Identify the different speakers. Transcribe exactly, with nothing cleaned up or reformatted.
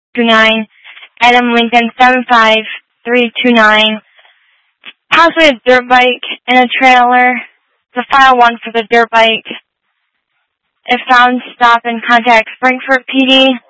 Speaker 1: two nine, Adam Lincoln seven five three two nine, possibly a dirt bike and a trailer. The file one for the dirt bike. If found, stop and contact Frankfort P D.